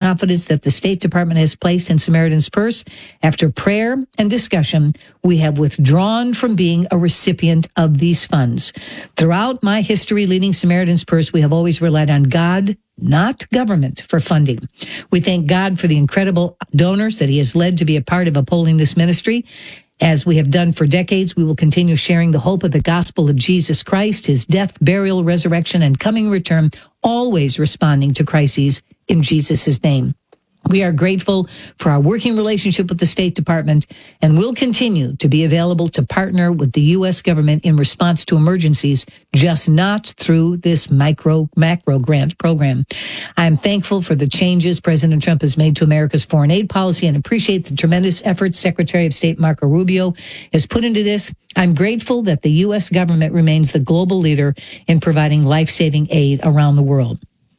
confidence that the State Department has placed in Samaritan's Purse. After prayer and discussion, we have withdrawn from being a recipient of these funds. Throughout my history leading Samaritan's Purse, we have always relied on God, not government, for funding. We thank God for the incredible donors that he has led to be a part of upholding this ministry. As we have done for decades, we will continue sharing the hope of the gospel of Jesus Christ, his death, burial, resurrection, and coming return, always responding to crises in Jesus' name. We are grateful for our working relationship with the State Department and will continue to be available to partner with the U.S. government in response to emergencies, just not through this macro grant program. I am thankful for the changes President Trump has made to America's foreign aid policy and appreciate the tremendous efforts Secretary of State Marco Rubio has put into this. I'm grateful that the U.S. government remains the global leader in providing life-saving aid around the world.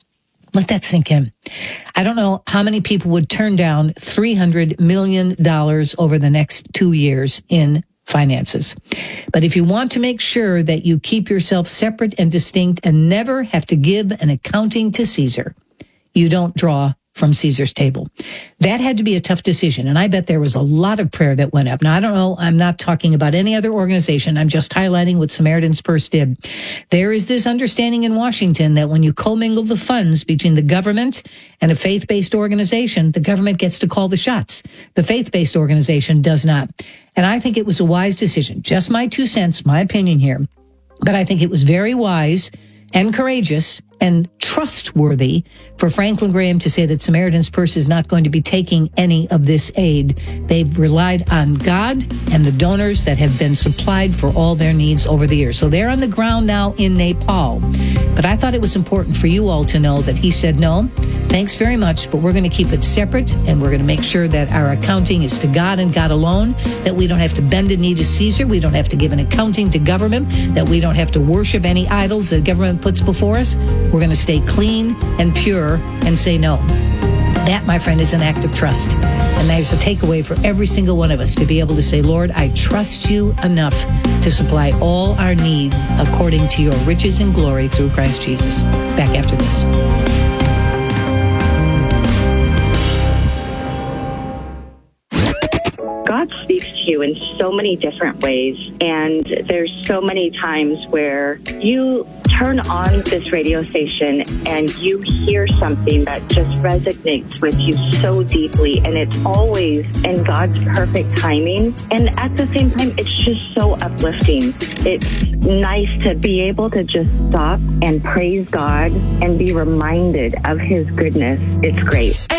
Let that sink in. I don't know how many people would turn down $300 million over the next 2 years in finances. But if you want to make sure that you keep yourself separate and distinct and never have to give an accounting to Caesar, you don't draw from Caesar's table. That had to be a tough decision, and I bet there was a lot of prayer that went up. Now, I don't know, I'm not talking about any other organization. I'm just highlighting what Samaritan's Purse did. There is this understanding in Washington that when you commingle the funds between the government and a faith-based organization, the government gets to call the shots. The faith-based organization does not. And I think it was a wise decision. Just my 2 cents, my opinion here. But I think it was very wise and courageous and trustworthy for Franklin Graham to say that Samaritan's Purse is not going to be taking any of this aid. They've relied on God and the donors that have been supplied for all their needs over the years. So they're on the ground now in Nepal. But I thought it was important for you all to know that he said, no, thanks very much, but we're going to keep it separate, and we're going to make sure that our accounting is to God and God alone, that we don't have to bend a knee to Caesar, we don't have to give an accounting to government, that we don't have to worship any idols that government puts before us. We're going to stay clean and pure and say no. That, my friend, is an act of trust. And there's a takeaway for every single one of us to be able to say, Lord, I trust you enough to supply all our need according to your riches and glory through Christ Jesus. Back after this. God speaks to you in so many different ways, and there's so many times where you turn on this radio station and you hear something that just resonates with you so deeply, and it's always in God's perfect timing. And at the same time, it's just so uplifting. It's nice to be able to just stop and praise God and be reminded of his goodness. It's great.